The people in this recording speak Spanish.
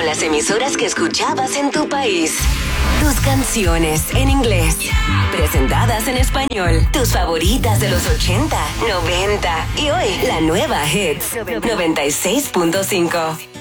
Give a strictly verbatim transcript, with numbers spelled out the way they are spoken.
con las emisoras que escuchabas en tu país. Tus canciones en inglés, presentadas en español. Tus favoritas de los ochenta, noventa y hoy la nueva Hits noventa y seis punto cinco.